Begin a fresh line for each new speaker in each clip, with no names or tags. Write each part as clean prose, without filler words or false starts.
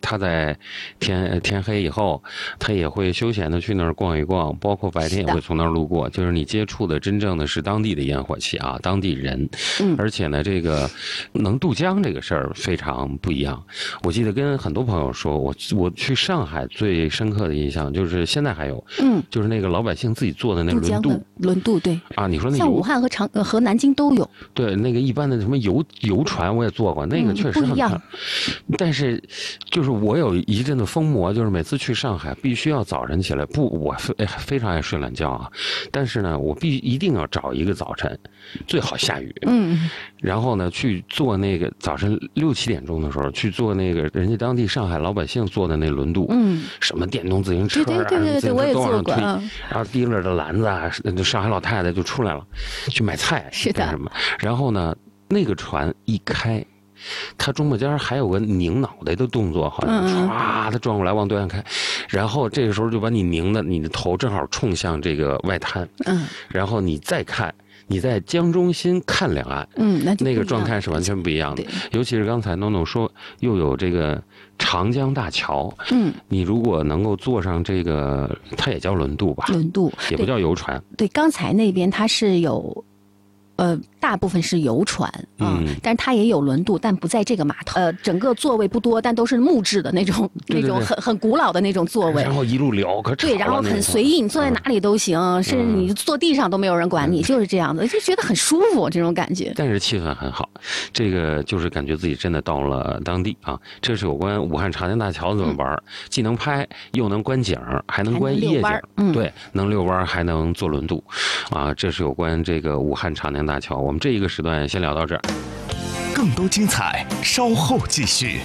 他在天黑以后，他也会休闲的去那儿逛一逛，包括白天也会从那儿路过。就是你接触的真正的是当地的烟火气啊，当地人。而且呢，这个能渡江这个事儿非常不一样。我记得跟很多朋友说，我去上海最深刻的印象就是现在还有，就是那个老百姓自己做的那
轮渡对
啊，你说那
像武汉和南京都有。
对，那个一般的什么游船我也坐过，那个确实很漂亮。但是就是我有一阵的疯魔，就是每次去上海必须要早晨起来，我非常爱睡懒觉啊，但是呢，我一定要找一个早晨，最好下雨，然后呢去坐那个早晨6、7点钟的时候去坐那个人家当地上海老百姓坐的那轮渡，什么电动自行车啊，
对，我也坐过，
然后提着的篮子啊，上海老太太就出来了，去买菜，
是的，
什么，然后呢，那个船一开。他中间还有个拧脑袋的动作，好像唰，他转过来往对岸开，然后这个时候就把你拧的，你的头正好冲向这个外滩，然后你再看，你在江中心看两岸，那个状态是完全不一样的。尤其是刚才诺诺说，又有这个长江大桥，你如果能够坐上这个，它也叫轮渡吧？轮渡也不叫游船。
对，刚才那边它是有。大部分是游船但是它也有轮渡，但不在这个码头。整个座位不多，但都是木质的那种很古老的那种座位。
然后一路聊，可
对，然后很随意，你坐在哪里都行，甚至你坐地上都没有人管你，就是这样子，就觉得很舒服这种感觉。
但是气氛很好，这个就是感觉自己真的到了当地啊。这是有关武汉长江大桥怎么玩，既能拍又能观景，还能观夜景，对，能遛弯还能坐轮渡，啊，这是有关这个武汉长江大桥。我们这一个时段先聊到这儿，
更多精彩稍后继续。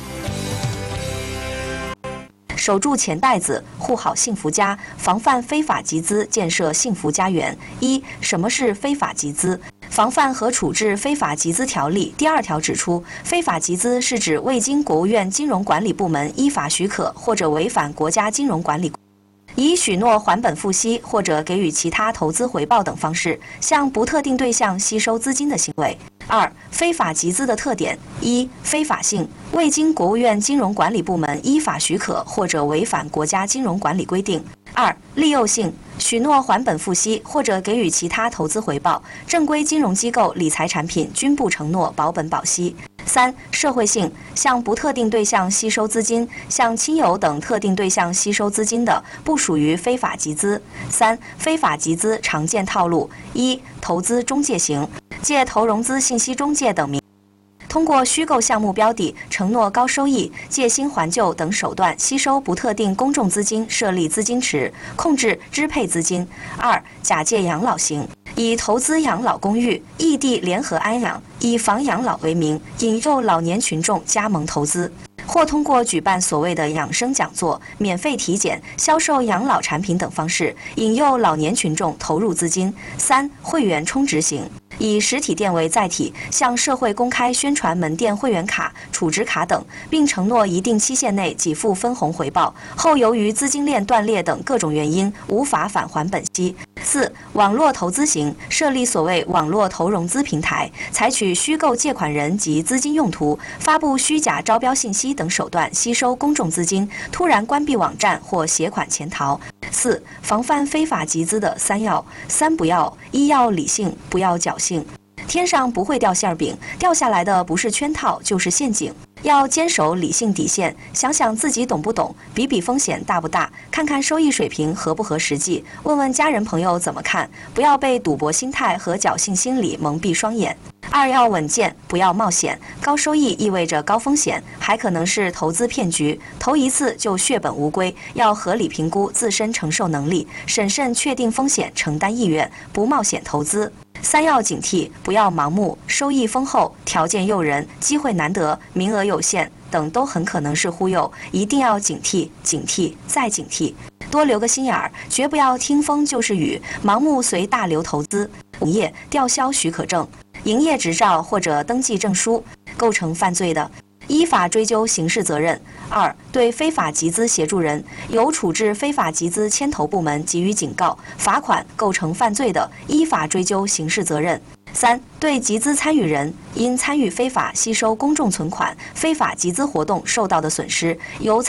守住钱袋子，护好幸福家，防范非法集资，建设幸福家园。什么是非法集资？防范和处置非法集资条例第2条指出，非法集资是指未经国务院金融管理部门依法许可或者违反国家金融管理以许诺还本付息或者给予其他投资回报等方式，向不特定对象吸收资金的行为。非法集资的特点：非法性，未经国务院金融管理部门依法许可或者违反国家金融管理规定；利诱性，许诺还本付息或者给予其他投资回报，正规金融机构理财产品均不承诺保本保息。社会性，向不特定对象吸收资金，向亲友等特定对象吸收资金的，不属于非法集资。非法集资常见套路：投资中介型，借投融资信息中介等名，通过虚构项目标的、承诺高收益、借新还旧等手段吸收不特定公众资金，设立资金池，控制支配资金。假借养老型，以投资养老公寓、异地联合安养、以房养老为名，引诱老年群众加盟投资，或通过举办所谓的养生讲座、免费体检、销售养老产品等方式，引诱老年群众投入资金。会员充值型，以实体店为载体，向社会公开宣传门店会员卡、储值卡等，并承诺一定期限内给付分红回报，后由于资金链断裂等各种原因无法返还本息。网络投资型，设立所谓网络投融资平台，采取虚构借款人及资金用途，发布虚假招标信息等手段吸收公众资金，突然关闭网站或携款潜逃。防范非法集资的3要：3不要，要理性，不要侥幸。天上不会掉馅饼，掉下来的不是圈套就是陷阱。要坚守理性底线，想想自己懂不懂，比比风险大不大，看看收益水平合不合实际，问问家人朋友怎么看，不要被赌博心态和侥幸心理蒙蔽双眼。要稳健，不要冒险，高收益意味着高风险，还可能是投资骗局，投一次就血本无归，要合理评估自身承受能力，审慎确定风险承担意愿，不冒险投资。要警惕，不要盲目，收益丰厚、条件诱人、机会难得、名额有限等都很可能是忽悠，一定要警惕、警惕再警惕，多留个心眼儿，绝不要听风就是雨，盲目随大流投资。营业吊销许可证、营业执照或者登记证书，构成犯罪的，依法追究刑事责任。对非法集资协助人，由处置非法集资牵头部门给予警告、罚款，构成犯罪的，依法追究刑事责任。对集资参与人，因参与非法吸收公众存款、非法集资活动受到的损失，由